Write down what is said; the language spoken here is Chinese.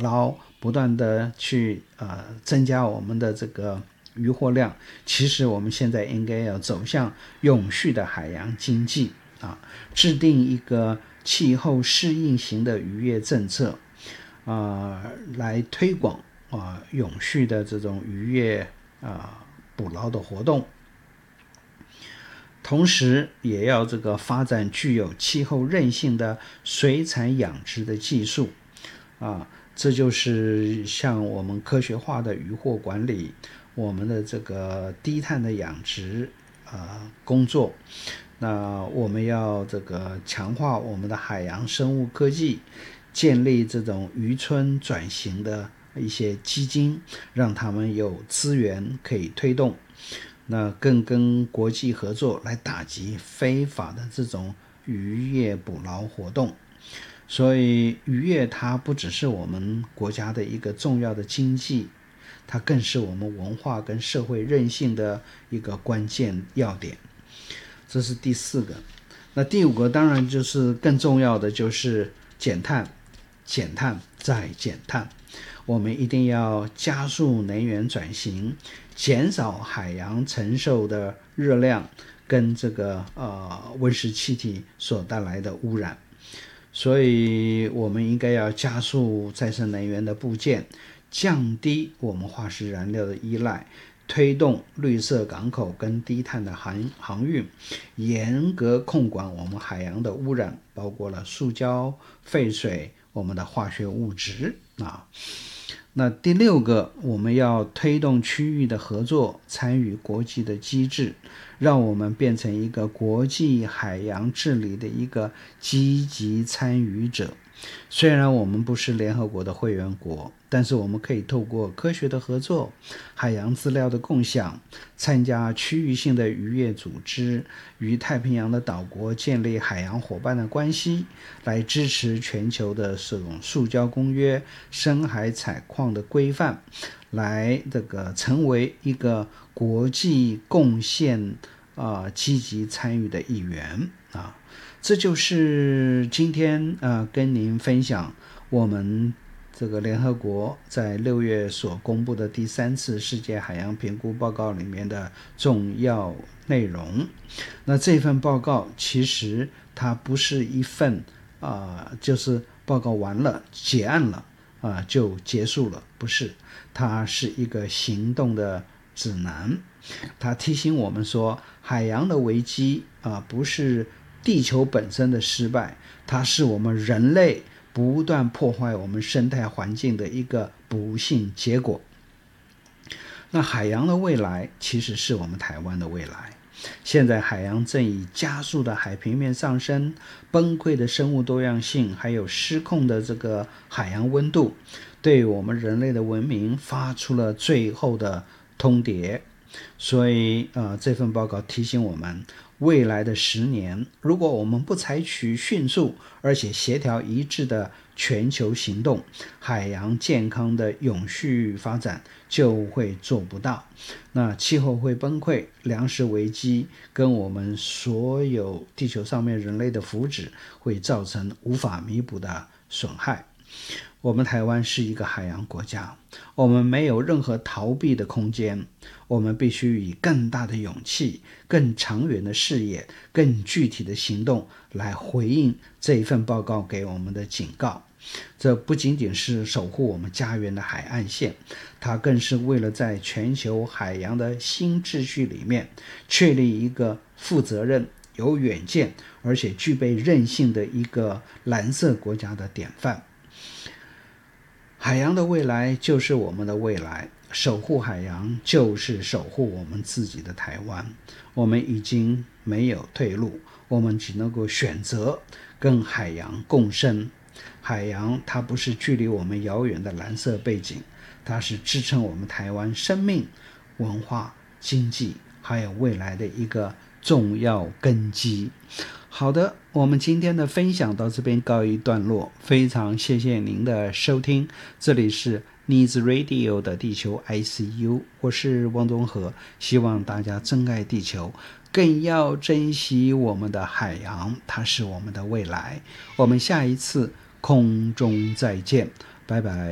捞，不断的去增加我们的这个渔获量，其实我们现在应该要走向永续的海洋经济制定一个气候适应型的渔业政策来推广永续的这种渔业捕捞的活动，同时也要这个发展具有气候韧性的水产养殖的技术这就是像我们科学化的渔获管理，我们的这个低碳的养殖工作。那我们要这个强化我们的海洋生物科技，建立这种渔村转型的一些基金，让他们有资源可以推动。那更跟国际合作来打击非法的这种渔业捕捞活动。所以渔业它不只是我们国家的一个重要的经济，它更是我们文化跟社会韧性的一个关键要点。这是第4个。那第5个当然就是更重要的，就是减碳，减碳再减碳。我们一定要加速能源转型，减少海洋承受的热量跟这个温室气体所带来的污染。所以我们应该要加速再生能源的布建，降低我们化石燃料的依赖，推动绿色港口跟低碳的航运，严格控管我们海洋的污染，包括了塑胶、废水、我们的化学物质那第6个，我们要推动区域的合作，参与国际的机制，让我们变成一个国际海洋治理的一个积极参与者。虽然我们不是联合国的会员国，但是我们可以透过科学的合作、海洋资料的共享，参加区域性的渔业组织，与太平洋的岛国建立海洋伙伴的关系，来支持全球的这种塑胶公约、深海采矿的规范，来这个成为一个国际贡献积极参与的一员这就是今天跟您分享我们这个联合国在6月所公布的第3次世界海洋评估报告里面的重要内容。那这份报告其实它不是一份就是报告完了结案了就结束了，不是，它是一个行动的指南。它提醒我们说，海洋的危机不是地球本身的失败，它是我们人类不断破坏我们生态环境的一个不幸结果。那海洋的未来其实是我们台湾的未来。现在海洋正以加速的海平面上升、崩溃的生物多样性，还有失控的这个海洋温度，对我们人类的文明发出了最后的通牒。所以这份报告提醒我们，未来的10年，如果我们不采取迅速而且协调一致的全球行动，海洋健康的永续发展就会做不到。那气候会崩溃，粮食危机跟我们所有地球上面人类的福祉会造成无法弥补的损害。我们台湾是一个海洋国家，我们没有任何逃避的空间，我们必须以更大的勇气、更长远的视野、更具体的行动来回应这一份报告给我们的警告。这不仅仅是守护我们家园的海岸线，它更是为了在全球海洋的新秩序里面确立一个负责任、有远见而且具备韧性的一个蓝色国家的典范。海洋的未来就是我们的未来，守护海洋就是守护我们自己的台湾。我们已经没有退路，我们只能够选择跟海洋共生。海洋它不是距离我们遥远的蓝色背景，它是支撑我们台湾生命、文化、经济还有未来的一个重要根基。好的，我们今天的分享到这边告一段落，非常谢谢您的收听，这里是 Needs Radio 的地球 ICU， 我是汪东和，希望大家珍爱地球，更要珍惜我们的海洋，它是我们的未来。我们下一次空中再见，拜拜。